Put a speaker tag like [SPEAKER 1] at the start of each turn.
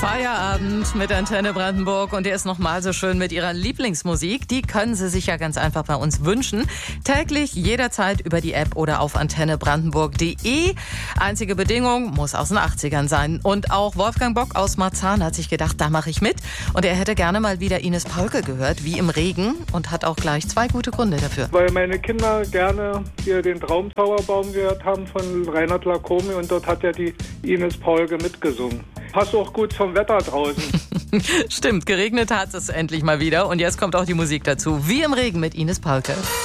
[SPEAKER 1] Feierabend mit Antenne Brandenburg und der ist nochmal so schön mit Ihrer Lieblingsmusik. Die können Sie sich ja ganz einfach bei uns wünschen. Täglich, jederzeit über die App oder auf antennebrandenburg.de. Einzige Bedingung, muss aus den 80ern sein. Und auch Wolfgang Bock aus Marzahn hat sich gedacht, da mache ich mit. Und er hätte gerne mal wieder Ines Polke gehört, wie im Regen. Und hat auch gleich 2 gute Gründe dafür.
[SPEAKER 2] Weil meine Kinder gerne hier den Traumzauberbaum gehört haben von Reinhard Lacomi und dort hat ja die Ines Polke mitgesungen. Passt auch gut zum Wetter draußen.
[SPEAKER 1] Stimmt, geregnet hat es endlich mal wieder. Und jetzt kommt auch die Musik dazu. Wie im Regen mit Ines Polke.